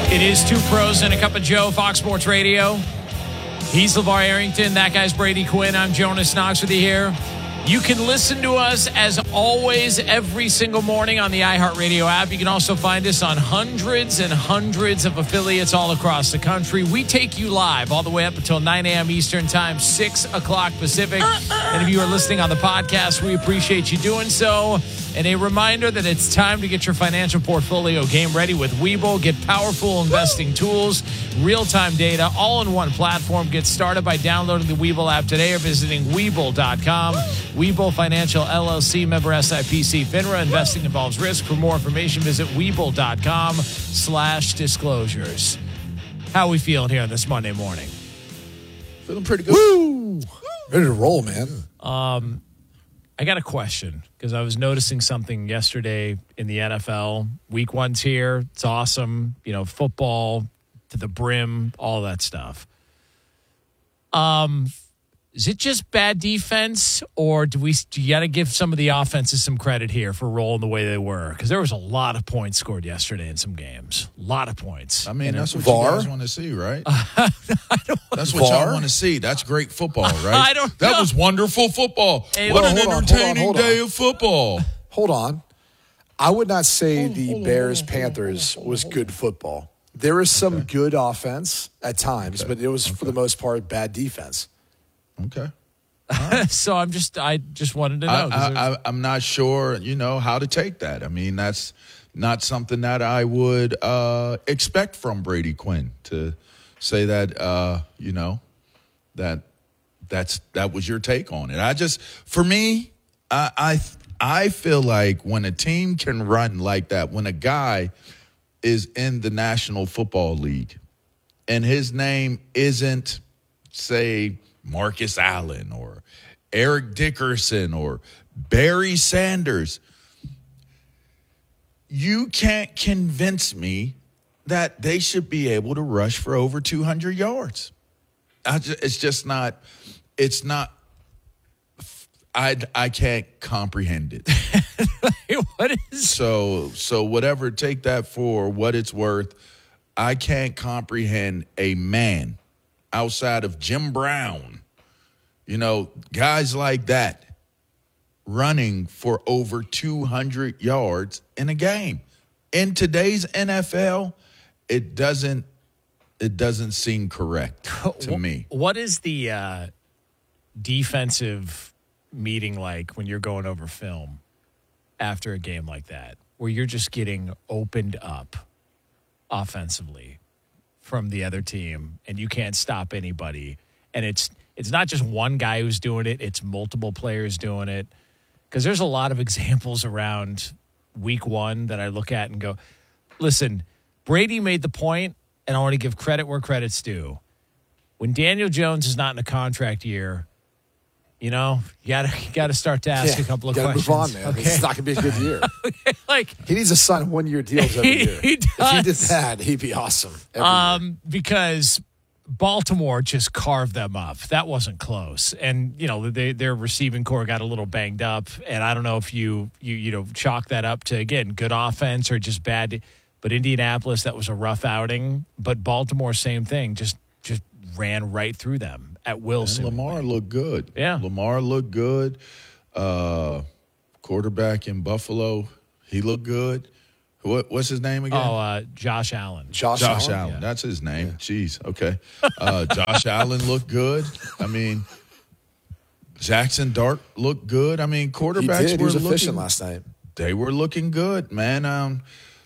It is Two Pros and a Cup of Joe, Fox Sports Radio. He's LeVar Arrington. That guy's Brady Quinn. I'm Jonas Knox with you here. You can listen to us, as always, every single morning on the iHeartRadio app. You can also find us on hundreds and hundreds of affiliates all across the country. We take you live all the way up until 9 a.m. Eastern Time, 6 o'clock Pacific. And if you are listening on the podcast, we appreciate you doing so. And a reminder that it's time to get your financial portfolio game ready with Webull. Get powerful investing tools, real-time data, all in one platform. Get started by downloading the Webull app today or visiting Webull.com. Webull Financial LLC, member SIPC FINRA. Investing involves risk. For more information, visit Webull.com/disclosures. How are we feeling here on this Monday morning? Feeling pretty good. Woo! Ready to roll, man. I got a question because I was noticing something yesterday in the NFL. Week 1's here. It's awesome. You know, football to the brim, all that stuff. Is it just bad defense, or do you got to give some of the offenses some credit here for rolling the way they were? Because there was a lot of points scored yesterday in some games. A lot of points. I mean, that's what VAR? you guys want to see, right? That's what VAR? y'all want to see. That's great football, right? I don't know. That was wonderful football. Hey, what an hold on, entertaining hold on. day of football. Hold on. I would not say the Bears-Panthers was good football. There was some good offense at times, but it was, for the most part, bad defense. Okay. So I just wanted to know. I'm not sure, how to take that. I mean, that's not something that I would expect from Brady Quinn to say that, that was your take on it. For me, I feel like when a team can run like that, when a guy is in the National Football League and his name isn't, say, Marcus Allen or Eric Dickerson or Barry Sanders, you can't convince me that they should be able to rush for over 200 yards. I can't comprehend it. What is So whatever, take that for what it's worth. I can't comprehend a man outside of Jim Brown, guys like that running for over 200 yards in a game. In today's NFL, it doesn't seem correct to me. What is the defensive meeting like when you're going over film after a game like that, where you're just getting opened up offensively from the other team and you can't stop anybody? And it's not just one guy who's doing it, it's multiple players doing it. Because there's a lot of examples around week 1 that I look at and go, listen, Brady made the point, and I want to give credit where credit's due. When Daniel Jones is not in a contract year, you gotta start to ask a couple of questions. Move on, man. Okay? It's not going to be a good year. Like, He needs to sign 1-year deals every year. he does. If he did that, he'd be awesome. every year. Because Baltimore just carved them up. That wasn't close. And, their receiving core got a little banged up. And I don't know if you chalk that up to, again, good offense or just bad. But Indianapolis, that was a rough outing. But Baltimore, same thing. Just ran right through them at will. And Lamar looked good. Yeah. Lamar looked good. Quarterback in Buffalo, he looked good. What's his name again? Oh, Josh Allen. Josh Allen. Yeah. That's his name. Jeez. Okay. Josh Allen looked good. I mean, Jackson Dart looked good. I mean, quarterbacks He were was looking efficient last night. They were looking good, man.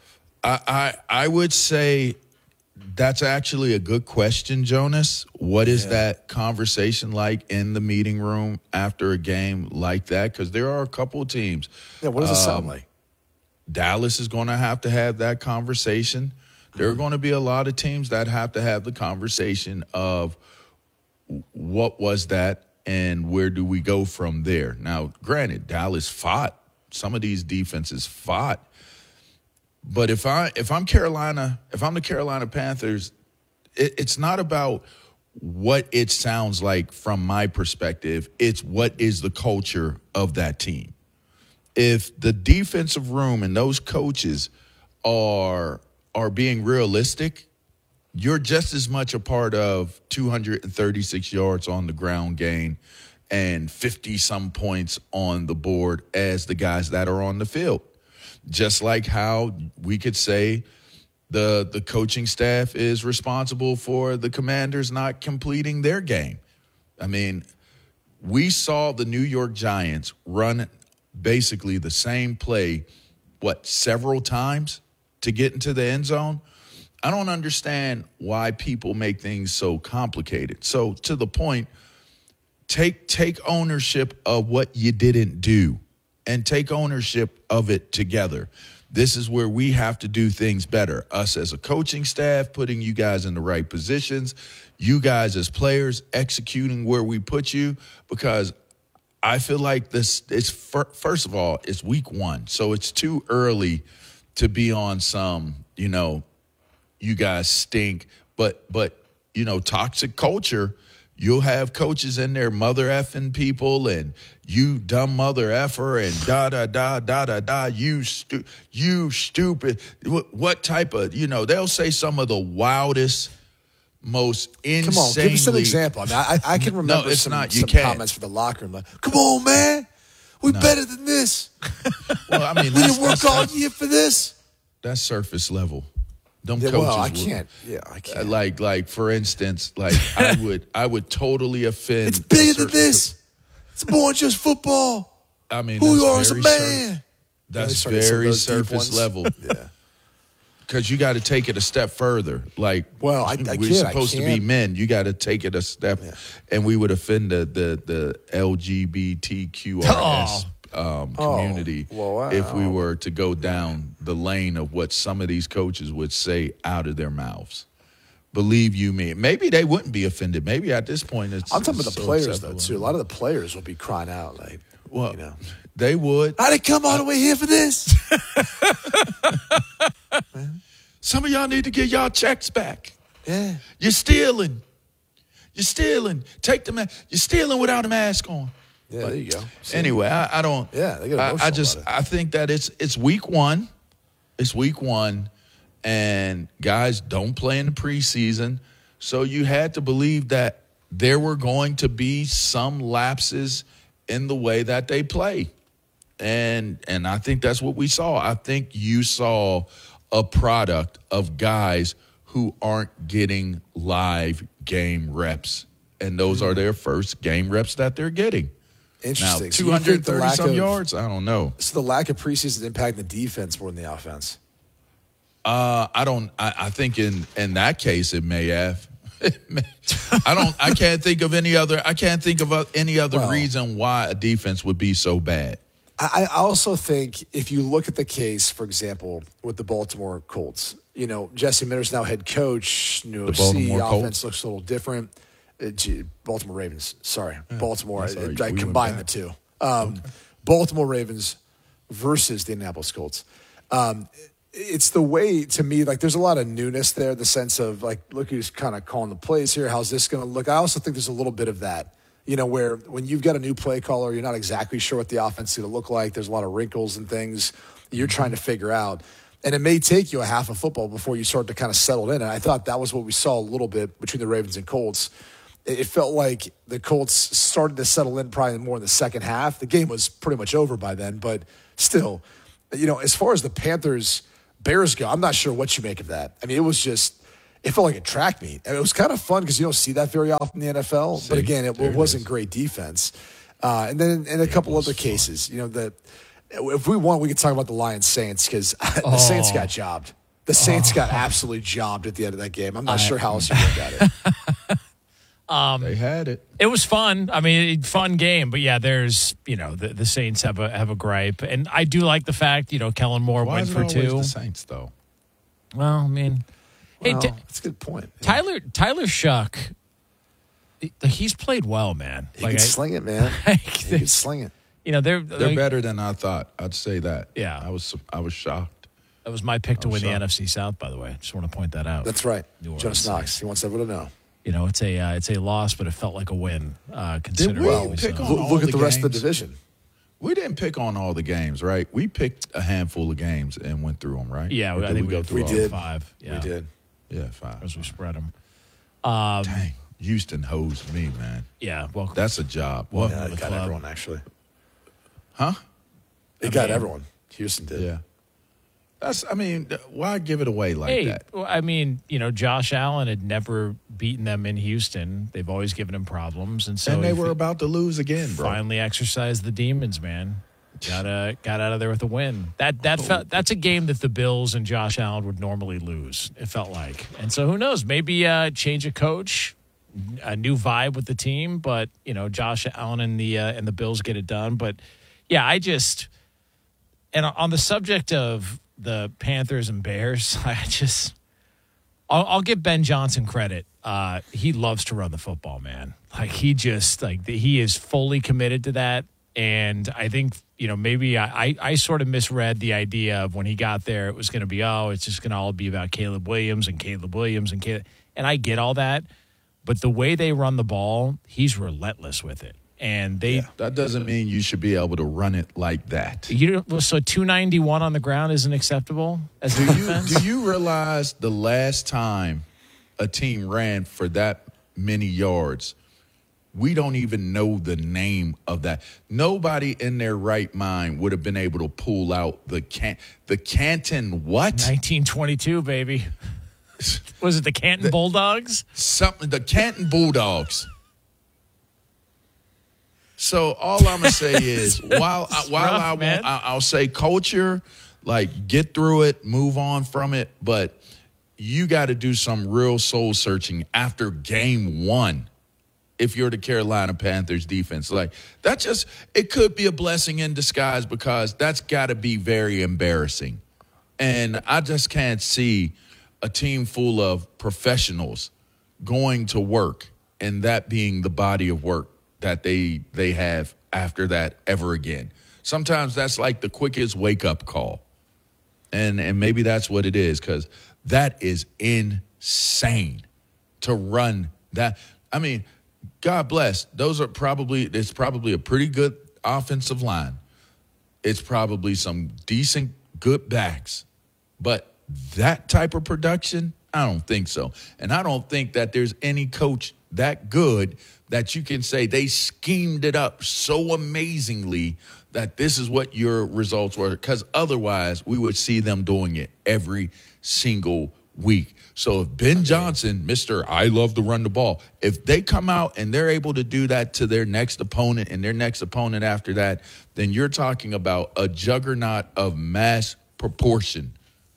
I would say that's actually a good question, Jonas. What is that conversation like in the meeting room after a game like that? Because there are a couple of teams. Yeah, what does it sound like? Dallas is going to have that conversation. There are going to be a lot of teams that have to have the conversation of what was that and where do we go from there. Now, granted, Dallas fought. Some of these defenses fought. But if I'm the Carolina Panthers, it's not about what it sounds like from my perspective. It's what is the culture of that team. If the defensive room and those coaches are being realistic you're just as much a part of 236 yards on the ground gain and 50-some points on the board as the guys that are on the field. Just like how we could say the coaching staff is responsible for the Commanders not completing their game. I mean, we saw the New York Giants run basically the same play, several times to get into the end zone? I don't understand why people make things so complicated. So to the point, take ownership of what you didn't do and take ownership of it together. This is where we have to do things better. Us as a coaching staff, putting you guys in the right positions, you guys as players executing where we put you, because I feel like this is, first of all, it's week 1. So it's too early to be on some, you guys stink, but toxic culture. You'll have coaches in there mother effing people and you dumb mother effer and da you stupid. What type of, they'll say some of the wildest, most insanely. Come on, give us an example. I mean, I can remember no, it's some not. You comments from the locker room. Like, come on, man. We're better than this. Well, I mean, we didn't work all year for this. That's surface level. Them Yeah, coaches well, I would- can't. Yeah, I can't. Like for instance, I would totally offend. It's bigger than certain- this. It's more than just football. I mean, Who that's you are as a very man. That's Started some of very those deep surface ones. level. Yeah. Because you got to take it a step further. Like, Well, I we're can't, supposed to be can't. men. You got to take it a step, and we would offend the LGBTQRS community well, wow. if we were to go down the lane of what some of these coaches would say out of their mouths. Believe you me, maybe they wouldn't be offended. Maybe at this point, it's. I'm talking about it's the so players, though, acceptable. too. A lot of the players will be crying out, like, Well, they would. I didn't come all the way here for this. Some of y'all need to get y'all checks back. Yeah. You're stealing. You're stealing. Take the mask. You're stealing without a mask on. Yeah, there you go. See? Anyway, I don't. Yeah, they get emotional about it. I think that it's week 1. It's week 1, and guys don't play in the preseason, so you had to believe that there were going to be some lapses in the way that they play, and I think that's what we saw. I think you saw a product of guys who aren't getting live game reps, and those are their first game reps that they're getting. Now, Interesting. So you think the 230-some yards? I don't know. So the lack of preseason impact the defense more than the offense. I think in that case it may have. I can't think of any other reason why a defense would be so bad. I also think if you look at the case, for example, with the Baltimore Colts, Jesse Minter's now head coach, new OC, Baltimore offense Colts? looks a little different. Baltimore Ravens, sorry. Baltimore, Sorry, I we combined the went two. Baltimore Ravens versus the Indianapolis Colts. It's the way, to me, like there's a lot of newness there, the sense of like, look who's kind of calling the plays here. How's this going to look? I also think there's a little bit of that, where when you've got a new play caller, you're not exactly sure what the offense is going to look like. There's a lot of wrinkles and things you're trying to figure out. And it may take you a half of football before you start to kind of settle in. And I thought that was what we saw a little bit between the Ravens and Colts. It felt like the Colts started to settle in probably more in the second half. The game was pretty much over by then, but still, as far as the Bears go, I'm not sure what you make of that. I mean, it felt like a track meet. And it was kind of fun because you don't see that very often in the NFL. But again, it wasn't great defense. And then in a couple other cases, that if we want, we could talk about the Lions Saints because the Saints got jobbed. The Saints got absolutely jobbed at the end of that game. I'm not sure how else you look at it. They had it. It was fun. I mean, fun game, but yeah, there's the Saints have a gripe, and I do like the fact Kellen Moore Why went is it for always 2. the Saints though? Well, I mean, Well, hey, that's a good point. Tyler Shuck, he's played well, man. He can sling it, man. He can sling it. They're better than I thought. I'd say that. Yeah. I was shocked. That was my pick to win the shocked. NFC South, by the way. Just want to point that out. That's right. New Orleans Jonas Knox. Saints. He wants everyone to know. It's a loss, but it felt like a win. Considering we what we pick saw. on- all Look at the the rest of the games. division. We didn't pick on all the games, right? We picked a handful of games and went through them, right? Yeah, Or I did think we go went through we all did. 5. Yeah. We did. Yeah, 5. as we spread them. Dang, Houston hosed me, man. Yeah, welcome. That's a job. Welcome Yeah, to it the got club. everyone, actually. Huh? It got everyone. Houston did. Yeah. Why give it away like that? Well, I mean, Josh Allen had never beaten them in Houston. They've always given him problems, and so And they were about to lose again, bro. finally exercised the demons, man. Got out of there with a win. That's a game that the Bills and Josh Allen would normally lose. It felt like, and so who knows? Maybe change of coach, a new vibe with the team. But Josh Allen and the Bills get it done. But yeah, and on the subject of the Panthers and Bears, I'll give Ben Johnson credit. He loves to run the football, man. He is fully committed to that. And I think, maybe I sort of misread the idea of when he got there, it was going to be, it's just going to all be about Caleb Williams. And I get all that. But the way they run the ball, he's relentless with it. And that doesn't mean you should be able to run it like that. So 291 on the ground isn't acceptable as a defense? Do you realize the last time a team ran for that many yards? We don't even know the name of that. Nobody in their right mind would have been able to pull out the Canton what? 1922, baby. Was it the Canton Bulldogs? The Canton Bulldogs. So all I'm gonna say is, I'll say culture, get through it, move on from it, but you got to do some real soul searching after game 1. If you're the Carolina Panthers defense, it could be a blessing in disguise because that's got to be very embarrassing. And I just can't see a team full of professionals going to work and that being the body of work that they have after that ever again. Sometimes that's like the quickest wake-up call. And maybe that's what it is, because that is insane to run that. I mean, God bless. It's probably a pretty good offensive line. It's probably some decent, good backs. But that type of production, I don't think so. And I don't think that there's any coach that good that you can say they schemed it up so amazingly that this is what your results were. Because otherwise, we would see them doing it every single week. So if Ben Johnson, Mr. I love to run the ball, if they come out and they're able to do that to their next opponent and their next opponent after that, then you're talking about a juggernaut of massive proportion,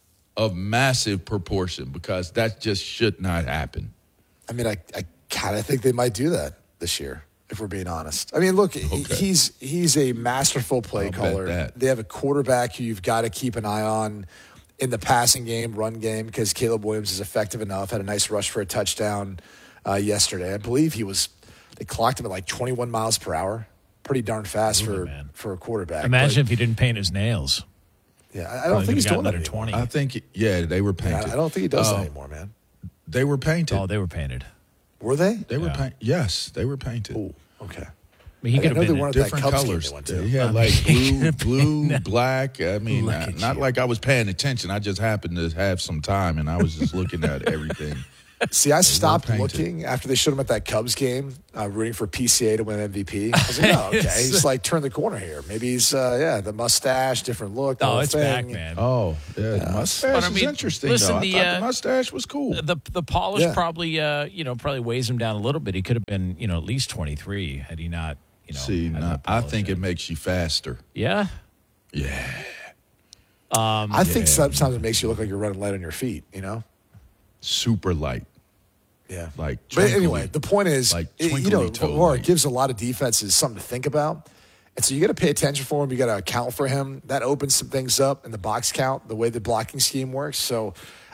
because that just should not happen. I mean, I kind of think they might do that this year, if we're being honest. I mean, look, he's a masterful play caller. They have a quarterback who you've got to keep an eye on in the passing game, run game, because Caleb Williams is effective enough. Had a nice rush for a touchdown yesterday. I believe they clocked him at 21 miles per hour. Pretty darn fast for a quarterback. Imagine if he didn't paint his nails. Yeah, I don't think he's doing that anymore. 20. I think, they were painted. I don't think he does that anymore, man. They were painted. Oh, they were painted. Were they? They were painted. Yes, they were painted. Oh, okay. I mean, he could have been different colors. He had blue, black. I mean, not like I was paying attention. I just happened to have some time, and I was just looking at everything. See, I stopped looking after they showed him at that Cubs game, rooting for PCA to win MVP. I was like, okay, he's turned the corner here. Maybe he's, the mustache, different look. Oh, it's back, man. Oh, yeah, the mustache is interesting, though. I thought the mustache was cool. The polish probably weighs him down a little bit. He could have been, at least 23 had he not, I think it makes you faster. Yeah? Yeah. I think sometimes it makes you look like you're running light on your feet, Super light. Yeah. But anyway, the point is, Lamar gives a lot of defenses something to think about. And so you got to pay attention for him. You got to account for him. That opens some things up in the box count, the way the blocking scheme works. So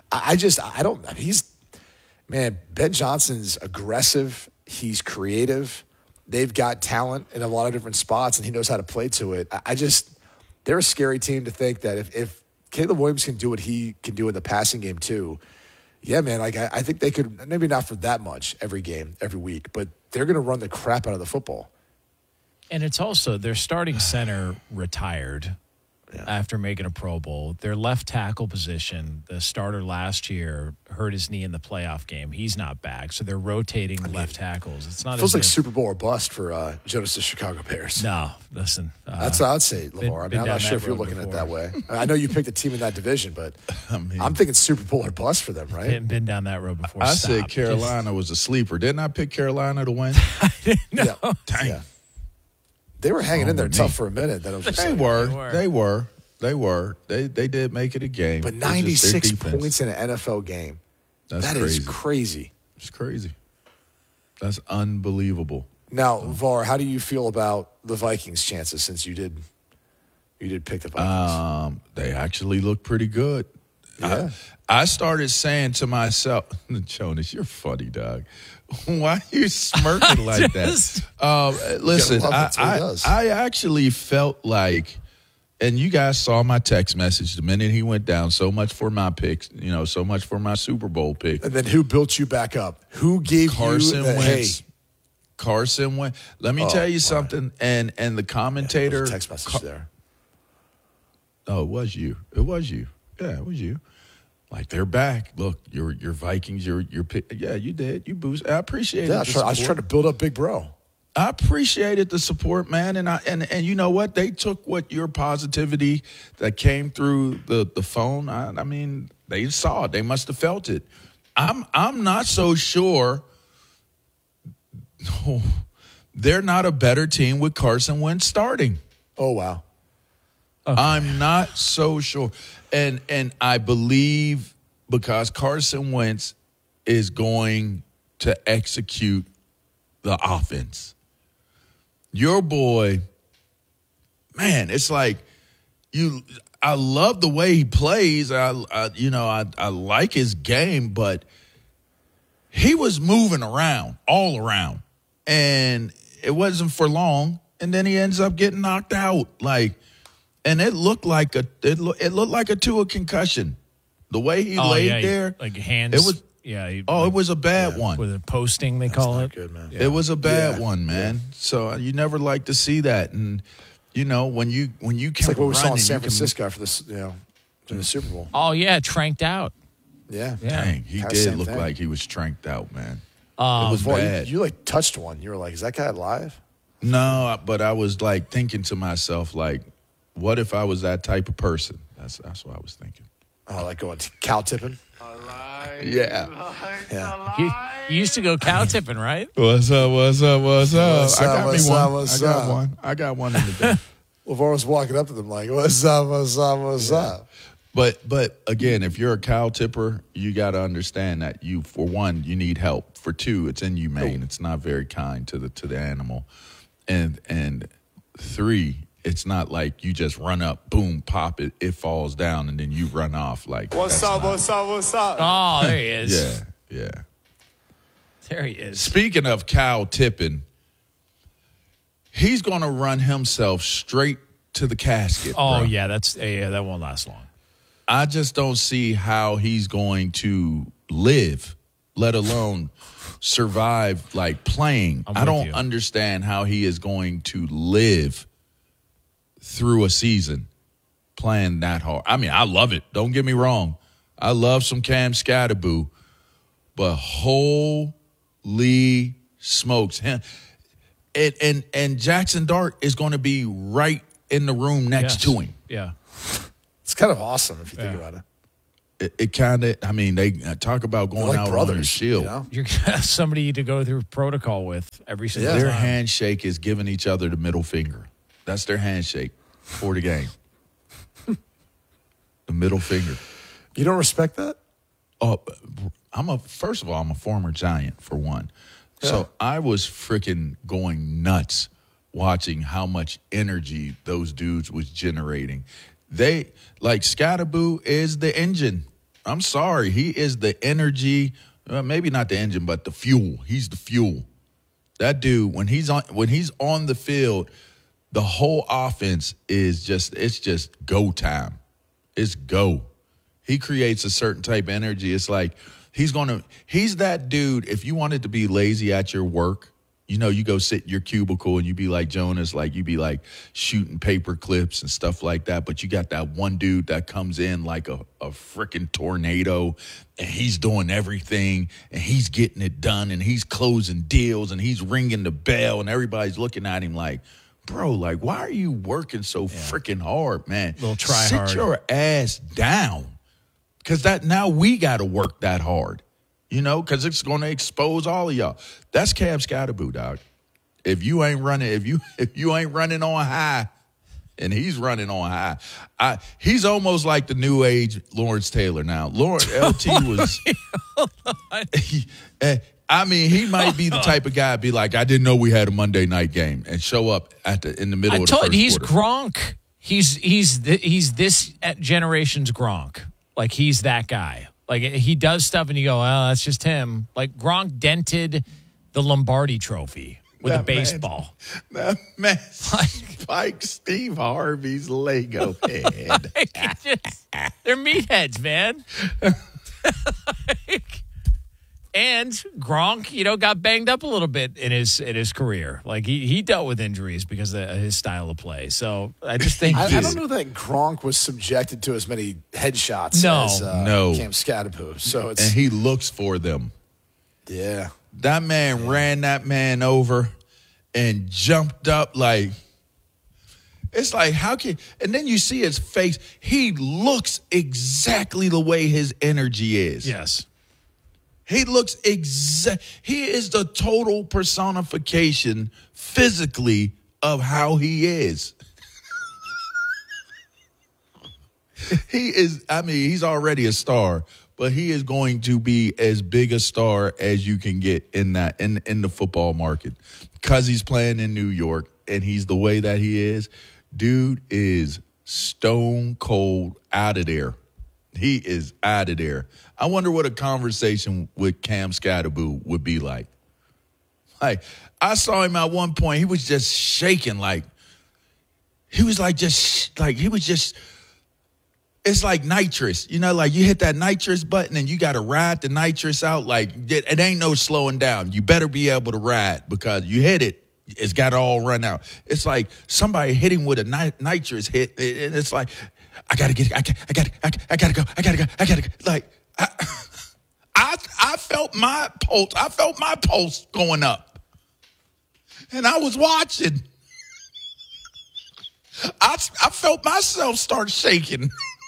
Ben Johnson's aggressive. He's creative. They've got talent in a lot of different spots, and he knows how to play to it. They're a scary team to think that if Caleb Williams can do what he can do in the passing game too, yeah, man, I think they could, maybe not for that much every game, every week, but they're going to run the crap out of the football. And it's also their starting center retired. after making a Pro Bowl. Their left tackle position, the starter last year, hurt his knee in the playoff game. He's not back, so they're rotating left tackles. It's not. It feels like Super Bowl or bust for Jonas' Chicago Bears. No, listen. That's what I'd say, LeVar. I'm not sure if you're looking at it that way. I know you picked a team in that division, but I'm thinking Super Bowl or bust for them, right? Been down that road before. I said Carolina was a sleeper. Didn't I pick Carolina to win? Yeah. Dang. Yeah. They were hanging in there tough for a minute. That I was just They saying. were. They did make it a game. But 96 points in an NFL game. That is crazy. It's crazy. That's unbelievable. Now, VAR, how do you feel about the Vikings' chances since you did pick the Vikings? They actually look pretty good. Yeah. I started saying to myself, Jonas, you're funny, dog. Why are you smirking like that? Listen, I actually felt like, and you guys saw my text message the minute he went down. So much for my picks, so much for my Super Bowl pick. And then who built you back up? Who gave Carson you Wentz? Carson Wentz. Let me tell you something. And the commentator, text message there. Oh, it was you. It was you. Yeah, it was you. Like, they're back. Look, your Vikings, your pick. Yeah, you did. You boosted. I appreciate it. Yeah, I was trying to build up Big Bro. I appreciated the support, man, and you know what? They took what your positivity that came through the phone. I mean, they saw it. They must have felt it. I'm not so sure. No, they're not a better team with Carson Wentz starting. Oh wow. Okay. I'm not so sure, and I believe because Carson Wentz is going to execute the offense. Your boy, man, it's like I love the way he plays. I like his game, but he was moving around, all around, and it wasn't for long. And then he ends up getting knocked out, and it looked like a Tua concussion. The way he laid there, like hands. It was. Yeah. It was a bad one. With a posting, they call it. Good, man. Yeah. It was a bad one, man. Yeah. So you never like to see that, and when you it's like what we saw in San Francisco for this, in the Super Bowl. Oh yeah, tranked out. Yeah. Dang, he did look like he was tranked out, man. It was bad. You touched one. You were like, "Is that guy alive?" No, but I was thinking to myself, what if I was that type of person? That's what I was thinking. Oh, like going cow tipping. Yeah. You used to go cow tipping, right? What's up? I got one in the day. LeVar was walking up to them like, what's up? But again, if you're a cow tipper, you got to understand that for one, you need help. For two, it's inhumane. It's not very kind to the animal. And three, it's not like you just run up, boom, pop it, it falls down, and then you run off what's up? Oh, there he is. Yeah. There he is. Speaking of cow tipping, he's going to run himself straight to the casket. Oh, bro. yeah, that won't last long. I just don't see how he's going to live, let alone survive playing. I don't understand how he is going to live through a season playing that hard. I mean, I love it. Don't get me wrong. I love some Cam Scatterboo, but holy smokes. Him and Jackson Dart is going to be right in the room next to him. Yeah. It's kind of awesome if you think about it. It kind of, they talk about going out on their shield. You're somebody to go through protocol with every single time. Their handshake is giving each other the middle finger. That's their handshake for the game. The middle finger. You don't respect that? Oh, first of all, I'm a former Giant, for one. Yeah. So I was freaking going nuts watching how much energy those dudes was generating. Scatterboo is the engine. I'm sorry. He is the energy, maybe not the engine, but the fuel. He's the fuel. That dude, when he's on the field, the whole offense it's just go time. It's go. He creates a certain type of energy. It's like he's that dude. If you wanted to be lazy at your work, you know, you go sit in your cubicle and you be like Jonas, like you be like shooting paper clips and stuff like that. But you got that one dude that comes in like a freaking tornado, and he's doing everything and he's getting it done and he's closing deals and he's ringing the bell and everybody's looking at him like, bro, like, why are you working so freaking hard, man? Little try Sit hard. your ass down. Because now we got to work that hard, you know, because it's going to expose all of y'all. That's Cam Scatterboo, dog. If you ain't running, if you ain't running on high, and he's running on high, he's almost like the new age Lawrence Taylor now. LT was, I mean, he might be the type of guy be like, I didn't know we had a Monday night game, and show up in the middle of the first he's quarter. Gronk. He's this generation's Gronk. Like, he's that guy. Like, he does stuff and you go, oh, that's just him. Like, Gronk dented the Lombardi trophy with a baseball. That man spiked Steve Harvey's Lego head. They're meatheads, man. And Gronk, you know, got banged up a little bit in his career. Like, he dealt with injuries because of his style of play. So I just think I don't know that Gronk was subjected to as many headshots as Cam Scatterboo. So and he looks for them. Yeah. That man ran that man over and jumped up like, it's like, how can, and then you see his face. He looks exactly the way his energy is. yes. He looks he is the total personification physically of how he is. He is, I mean, he's already a star, but he is going to be as big a star as you can get in the football market because he's playing in New York and he's the way that he is. Dude is stone cold out of there. He is out of there. I wonder what a conversation with Cam Scatterboo would be like. Like, I saw him at one point. He was just shaking. Like, he was like, it's like nitrous. You know, like you hit that nitrous button and you got to ride the nitrous out. Like, it ain't no slowing down. You better be able to ride because you hit it. It's got to all run out. It's like somebody hitting with a nitrous hit. And it's like, I gotta get it. I gotta go. Like, I felt my pulse. I felt my pulse going up, and I was watching. I felt myself start shaking.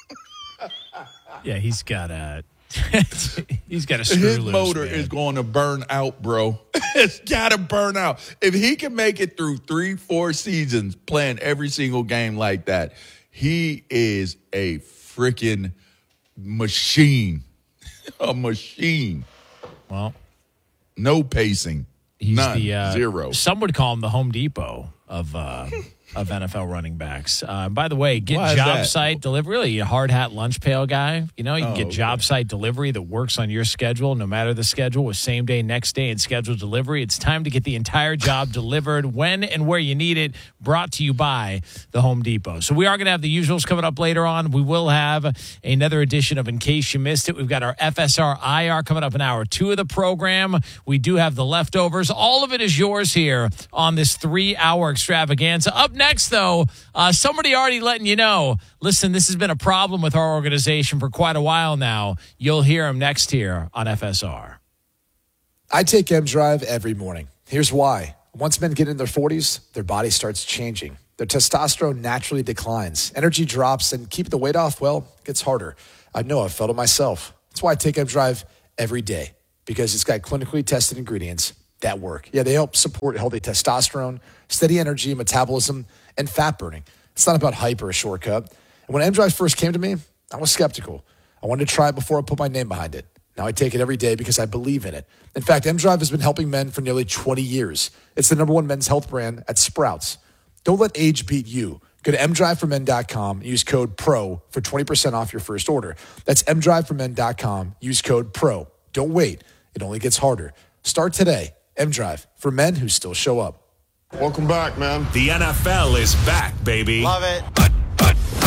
Yeah, he's got a screw His loose, motor man. is going to burn out, bro. It's got to burn out. If he can make it through 3-4 seasons playing every single game like that, he is a freaking machine. A machine. Well, no pacing. he's None. the Zero. Some would call him the Home Depot of NFL running backs. By the way, get Why is job that? site delivery. Really, a hard hat lunch pail guy. You know, you can get job site delivery that works on your schedule, no matter the schedule, with same day, next day, and scheduled delivery. It's time to get the entire job delivered when and where you need it. Brought to you by the Home Depot. So we are going to have the usuals coming up later on. We will have another edition of In Case You Missed It. We've got our FSR IR coming up in hour 2 of the program. We do have the leftovers. All of it is yours here on this 3-hour extravaganza. Up next, though, somebody already letting you know, listen, this has been a problem with our organization for quite a while now. You'll hear him next here on FSR. I take M-Drive every morning. Here's why. Once men get in their 40s, their body starts changing. Their testosterone naturally declines. Energy drops, and keeping the weight off, well, it gets harder. I know, I've felt it myself. That's why I take M-Drive every day, because it's got clinically tested ingredients that work. Yeah, they help support healthy testosterone, steady energy, metabolism, and fat burning. It's not about hype or a shortcut. And when M-Drive first came to me, I was skeptical. I wanted to try it before I put my name behind it. Now I take it every day because I believe in it. In fact, M-Drive has been helping men for nearly 20 years. It's the #1 men's health brand at Sprouts. Don't let age beat you. Go to mdriveformen.com and use code PRO for 20% off your first order. That's mdriveformen.com. Use code PRO. Don't wait. It only gets harder. Start today. M-Drive, for men who still show up. Welcome back, man. The NFL is back, baby. Love it. It's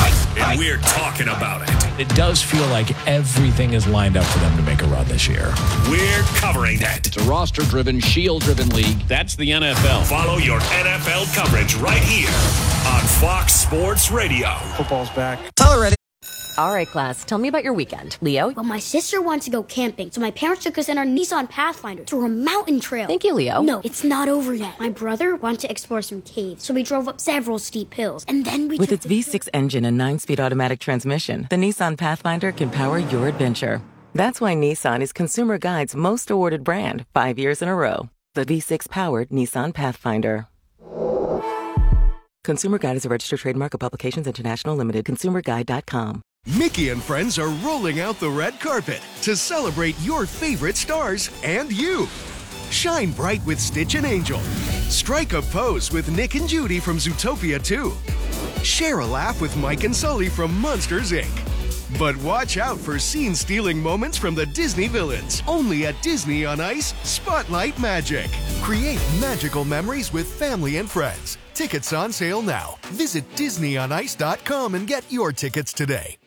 and we're talking about it. It does feel like everything is lined up for them to make a run this year. We're covering it. It's a roster-driven, shield-driven league. That's the NFL. Follow your NFL coverage right here on Fox Sports Radio. Football's back. Tyler, ready? All right, class, tell me about your weekend. Leo? Well, my sister wanted to go camping, so my parents took us in our Nissan Pathfinder through a mountain trail. Thank you, Leo. No, it's not over yet. My brother wanted to explore some caves, so we drove up several steep hills, and then we With its V6 engine and 9-speed automatic transmission, the Nissan Pathfinder can power your adventure. That's why Nissan is Consumer Guide's most awarded brand 5 years in a row. The V6-powered Nissan Pathfinder. Consumer Guide is a registered trademark of Publications International Limited. ConsumerGuide.com. Mickey and friends are rolling out the red carpet to celebrate your favorite stars and you. Shine bright with Stitch and Angel. Strike a pose with Nick and Judy from Zootopia 2. Share a laugh with Mike and Sully from Monsters, Inc. But watch out for scene-stealing moments from the Disney villains. Only at Disney on Ice, Spotlight Magic. Create magical memories with family and friends. Tickets on sale now. Visit DisneyOnIce.com and get your tickets today.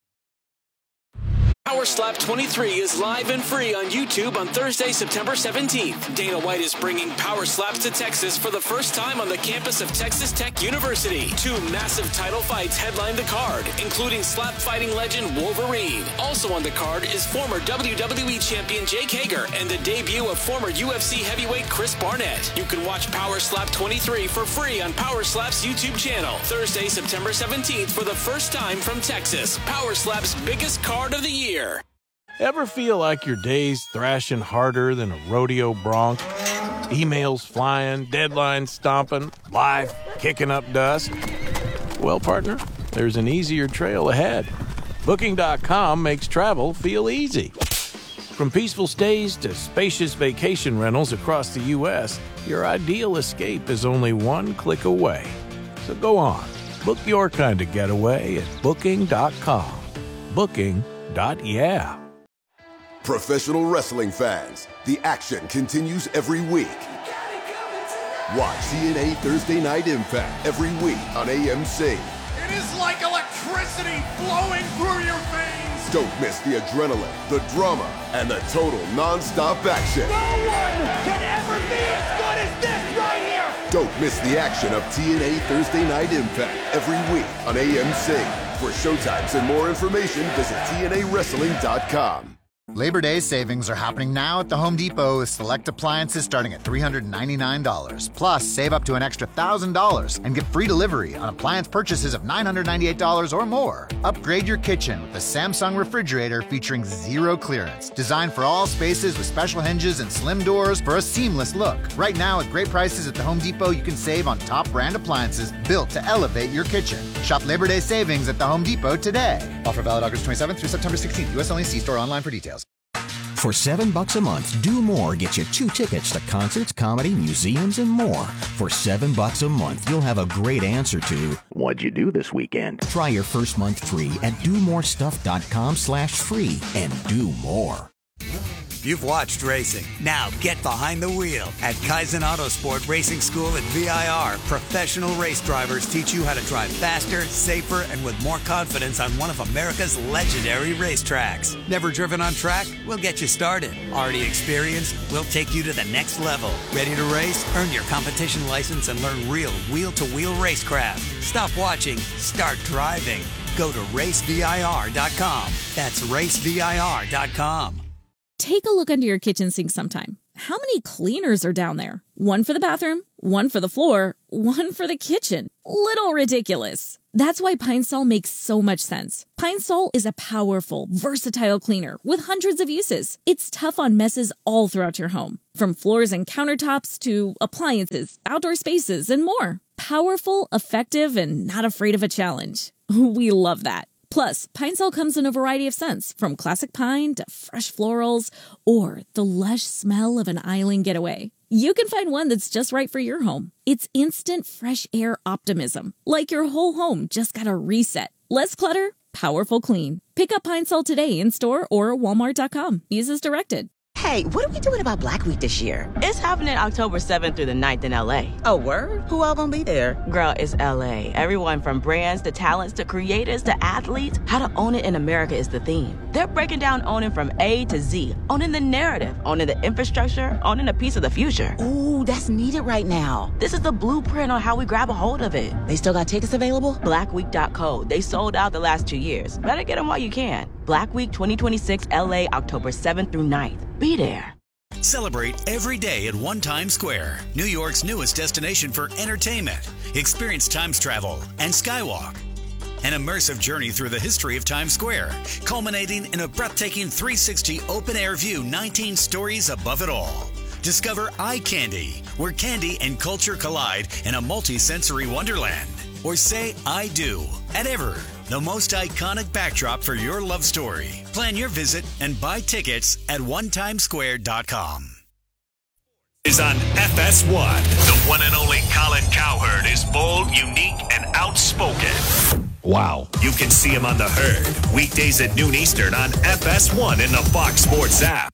Power Slap 23 is live and free on YouTube on Thursday, September 17th. Dana White is bringing Power Slaps to Texas for the first time on the campus of Texas Tech University. 2 massive title fights headline the card, including slap fighting legend Wolverine. Also on the card is former WWE champion Jake Hager and the debut of former UFC heavyweight Chris Barnett. You can watch Power Slap 23 for free on Power Slap's YouTube channel. Thursday, September 17th for the first time from Texas. Power Slap's biggest card of the year. Ever feel like your day's thrashing harder than a rodeo bronc? Emails flying, deadlines stomping, life kicking up dust? Well, partner, there's an easier trail ahead. Booking.com makes travel feel easy. From peaceful stays to spacious vacation rentals across the U.S., your ideal escape is only one click away. So go on, book your kind of getaway at Booking.com. Booking.yeah. Professional wrestling fans, the action continues every week. Watch TNA Thursday Night Impact every week on AMC. It is like electricity flowing through your veins. Don't miss the adrenaline, the drama, and the total non-stop action. No one can ever be as good as this right here. Don't miss the action of TNA Thursday Night Impact every week on AMC. For showtimes and more information, visit TNAWrestling.com. Labor Day savings are happening now at the Home Depot with select appliances starting at $399. Plus, save up to an extra $1,000 and get free delivery on appliance purchases of $998 or more. Upgrade your kitchen with the Samsung refrigerator featuring zero clearance. Designed for all spaces with special hinges and slim doors for a seamless look. Right now, at great prices at the Home Depot, you can save on top brand appliances built to elevate your kitchen. Shop Labor Day savings at the Home Depot today. Offer valid August 27th through September 16th. U.S. only. See store online for details. For $7 a month, Do More gets you 2 tickets to concerts, comedy, museums, and more. For $7 a month, you'll have a great answer to, what'd you do this weekend? Try your first month free at domorestuff.com/free and do more. You've watched racing. Now get behind the wheel. At Kaizen Autosport Racing School at VIR, professional race drivers teach you how to drive faster, safer, and with more confidence on one of America's legendary racetracks. Never driven on track? We'll get you started. Already experienced? We'll take you to the next level. Ready to race? Earn your competition license and learn real wheel-to-wheel racecraft. Stop watching. Start driving. Go to racevir.com. That's racevir.com. Take a look under your kitchen sink sometime. How many cleaners are down there? One for the bathroom, one for the floor, one for the kitchen. Little ridiculous. That's why Pine Sol makes so much sense. Pine Sol is a powerful, versatile cleaner with hundreds of uses. It's tough on messes all throughout your home, from floors and countertops to appliances, outdoor spaces, and more. Powerful, effective, and not afraid of a challenge. We love that. Plus, Pine Sol comes in a variety of scents, from classic pine to fresh florals, or the lush smell of an island getaway. You can find one that's just right for your home. It's instant fresh air optimism, like your whole home just got a reset. Less clutter, powerful clean. Pick up Pine Sol today in store or walmart.com. Use as directed. Hey, what are we doing about Black Week this year? It's happening October 7th through the 9th in LA. Oh, word? Who all gonna be there? Girl, it's LA. Everyone from brands to talents to creators to athletes. How to own it in America is the theme. They're breaking down owning from A to Z, owning the narrative, owning the infrastructure, owning a piece of the future. Ooh, that's needed right now. This is the blueprint on how we grab a hold of it. They still got tickets available? Blackweek.co. They sold out the last 2 years. Better get them while you can. Black Week 2026 LA, October 7th through 9th. Be there. Celebrate every day at One Times Square, New York's newest destination for entertainment. Experience Times Travel and Skywalk. An immersive journey through the history of Times Square, culminating in a breathtaking 360 open-air view 19 stories above it all. Discover Eye Candy, where candy and culture collide in a multi-sensory wonderland. Or say I do at Ever, the most iconic backdrop for your love story. Plan your visit and buy tickets at onetimesquare.com. Is on FS1. The one and only Colin Cowherd is bold, unique, and outspoken. Wow. You can see him on The Herd, weekdays at noon Eastern on FS1 in the Fox Sports app.